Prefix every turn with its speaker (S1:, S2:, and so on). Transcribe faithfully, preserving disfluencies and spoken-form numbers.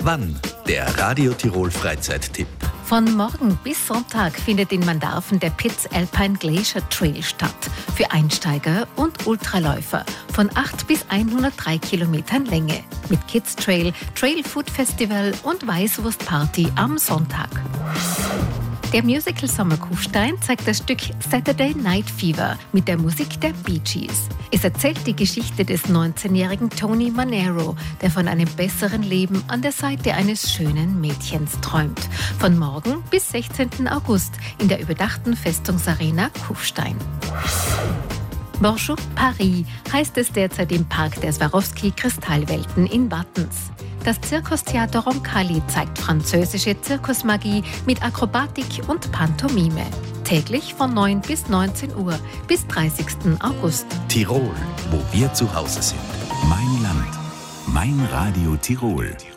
S1: wann? Der Radio Tirol Freizeittipp.
S2: Von morgen bis Sonntag findet in Mandarfen der Piz Alpine Glacier Trail statt. Für Einsteiger und Ultraläufer von acht bis hundertdrei Kilometern Länge. Mit Kids Trail, Trail Food Festival und Weißwurstparty am Sonntag. Der Musical Sommer Kufstein zeigt das Stück Saturday Night Fever mit der Musik der Bee Gees. Es erzählt die Geschichte des neunzehnjährigen Tony Manero, der von einem besseren Leben an der Seite eines schönen Mädchens träumt. Von morgen bis sechzehnten August in der überdachten Festungsarena Kufstein. Bonjour Paris heißt es derzeit im Park der Swarovski-Kristallwelten in Wattens. Das Zirkustheater Roncalli zeigt französische Zirkusmagie mit Akrobatik und Pantomime. Täglich von neun bis neunzehn Uhr bis dreißigsten August.
S1: Tirol, wo wir zu Hause sind. Mein Land. Mein Radio Tirol.